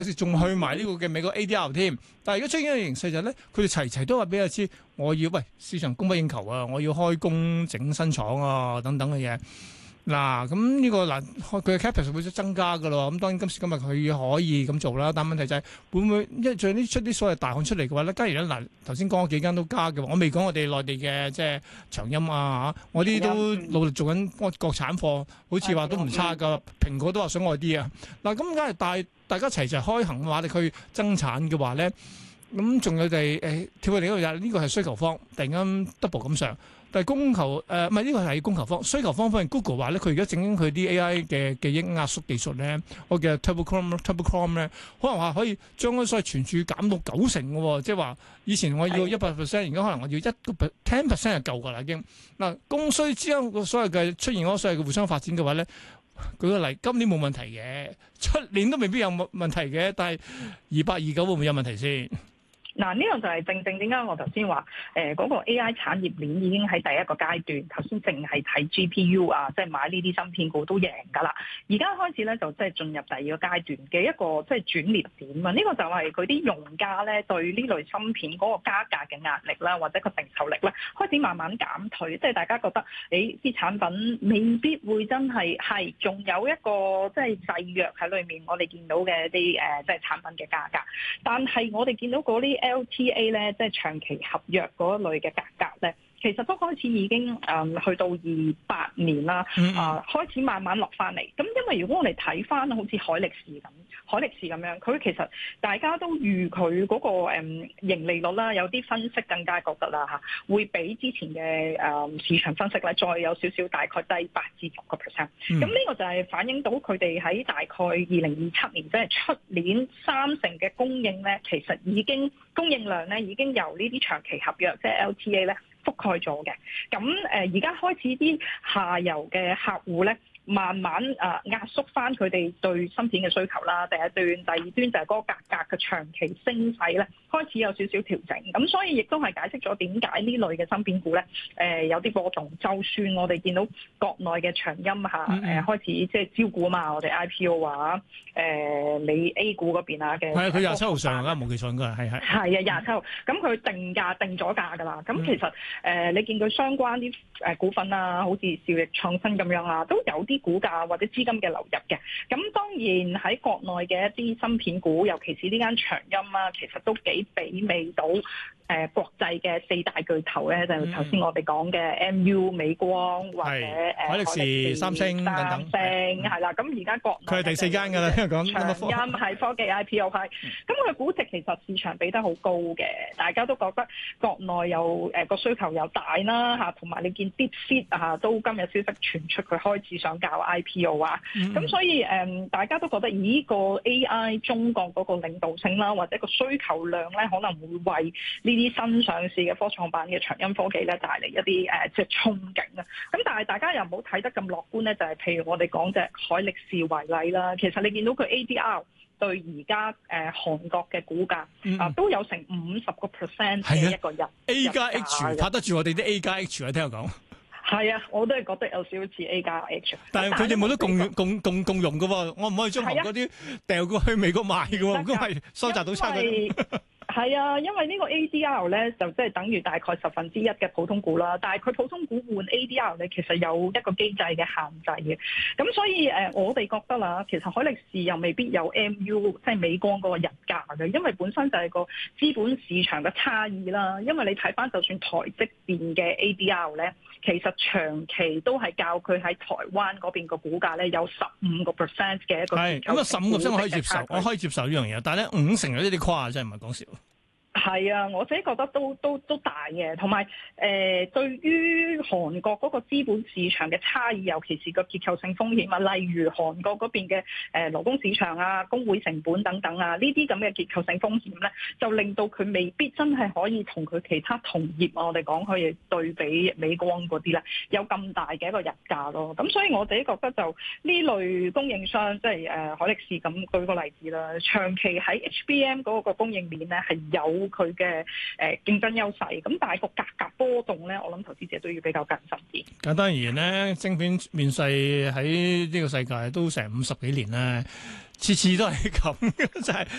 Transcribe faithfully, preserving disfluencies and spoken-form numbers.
仲去埋呢個嘅美國 A D R 添。但係而家出現嘅形勢就係咧，佢哋齊齊都話俾我知，我要喂市場供不應求啊，我要開工整新廠啊等等嘅嘢。嗱，咁呢個嗱，佢嘅 capex 會增加噶咯。咁當然今時今日佢可以咁做啦，但問題就係會唔會因為最呢出啲所謂大行出嚟嘅話咧，假如咧嗱頭先講嗰幾間都加嘅話，我未講我哋內地嘅即係長鑫啊嚇，我啲都努力做緊國產貨，好似話都唔差噶。蘋果都話想外啲啊。嗱，咁梗係大大家齊齊開行嘅話，你去增產嘅話咧，咁仲有哋誒跳去另一個就係呢個係需求方，突然間 double 咁上。但係供求誒，唔係呢個係供求方，需求方方面 Google 話咧，佢而家整緊佢啲 A I 嘅記憶壓縮技術咧，我嘅 Turbo Chrome Turbo Chrome 咧，可能話可以將嗰所謂存儲減到九成嘅喎，即係話以前我要一百 percent，而家可能我要一個 ten percent 就夠㗎啦已經。嗱，供需之間個所謂嘅出現嗰個所謂嘅互相發展嘅話咧，舉個例，今年冇問題嘅，出年都未必有問問題嘅，但係二八二九會唔會有問題先？ 嗱，呢個就係正正點解我頭先話誒嗰個 A I 產業鏈已經喺第一個階段，頭先淨係睇 G P U 啊，即係買呢啲芯片股都贏㗎啦。而家開始咧就即係進入第二個階段嘅一個即係轉捩點啊！呢個就係佢啲用家咧對呢類芯片嗰個加價嘅壓力啦，或者個承受力咧開始慢慢減退，即係大家覺得誒啲產品未必會真係係仲有一個即係制約喺裏面，我哋見到嘅一啲誒即係產品嘅價格，但係我哋見到嗰啲 L T A 咧，即係長期合約嗰一類嘅價格咧，其實都開始已經誒、嗯、去到二八年啦，啊、 嗯呃、開始慢慢落翻嚟。咁因為如果我哋睇翻好似海力士咁，海力士咁樣，佢其實大家都預佢嗰個誒盈利率啦，有啲分析更加覺得啦嚇，會比之前嘅誒市場分析咧再有少少大概低八至十個 percent。咁呢個就係反映到佢哋喺大概二零二七年，即係出年三成嘅供應咧，其實已經供應量咧已經由呢啲長期合約即係 L T A 咧覆蓋咗嘅。咁誒而家開始啲下游嘅客戶咧，慢慢啊壓縮翻佢哋對芯片嘅需求啦。第一段、第二端就係嗰個價格嘅長期升勢咧，開始有少少調整。咁所以亦都係解釋咗點解呢類嘅芯片股咧，誒、呃、有啲波動。就算我哋見到國內嘅長鑫嚇誒開始即係招股啊嘛，我哋 I P O 啊，誒你 A 股嗰邊啊嘅，係啊， 佢廿七號上啊，冇記錯應該係係係啊廿七號。咁佢定價定咗價㗎啦。咁其實誒、呃、你見佢相關啲誒股份啊，好似兆易創新咁樣啊，都有啲股價或者資金嘅流入嘅。咁當然喺國內嘅一啲芯片股，尤其是呢間長鑫啊，其實都幾媲美到誒、呃、國際嘅四大巨頭咧，就係頭先我哋講嘅 M U 美光或者誒海力士、三星等等， 三星係啦。咁而家國內佢係第四間㗎啦，聽講長鑫係科技 I P O 係，咁佢估值其實市場俾得好高嘅，大家都覺得國內有誒個、呃、需求又大啦嚇，同埋你見 DeepSeek 啊都今日消息傳出佢開始想搞 I P O 啊，咁、嗯、所以誒、呃、大家都覺得咦個 A I 中國嗰個領導性啦，或者個需求量咧可能會為呢啲新上市嘅科創板嘅長鑫科技咧帶嚟一啲誒、呃、即係憧憬啊！咁但係大家又唔好睇得咁樂觀咧，就係、是、譬如我哋講隻海力士為例啦，其實你見到佢 A D R 對而家誒韓國嘅股價、嗯、啊都有成五十個 percent 嘅一個日 A 加 H 拍得住我哋啲 A 加 H 啊！聽我講。 係啊，我都係覺得有少少似 A 加 H。 但係佢哋冇得共共共共用嘅喎，我唔可以將韓國啲掉過去美國賣嘅喎，咁係收集到差嘅。 係啊，因為呢個 A D R 咧就即係等於大概十分之一嘅普通股啦，但係佢普通股換 A D R 咧其實有一個機制嘅限制嘅，咁所以誒、呃、我哋覺得啦，其實海力士又未必有 M U 即係美光嗰個日價嘅，因為本身就係個資本市場嘅差異啦。因為你睇翻就算台積電嘅 A D R 咧，其實長期都係較佢喺台灣嗰邊個股價咧有十五個 percent 嘅一個係咁啊，十五個 percent 我可以接受，我可以接受呢樣嘢，但係咧五成有啲啲誇，真係唔係講笑。 係啊，我自己覺得都都都大嘅，同埋誒對於韓國嗰個資本市場嘅差異，尤其是個結構性風險啊，例如韓國嗰邊嘅誒勞工市場啊、工會成本等等啊，呢啲咁嘅結構性風險咧，就令到佢未必真係可以同佢其他同業我哋講可以對比美光嗰啲咧，有咁大嘅一個日價咯。咁所以我自己覺得就呢類供應商，即係誒海力士咁舉個例子啦，長期喺 H B M 嗰個供應鏈咧係有佢嘅誒競爭優勢。咁但係個價格波動咧，我諗投資者都要比較謹慎啲。 簡單而言咧，晶片面世喺呢個世界都成五十幾年咧，次次都係咁嘅，就係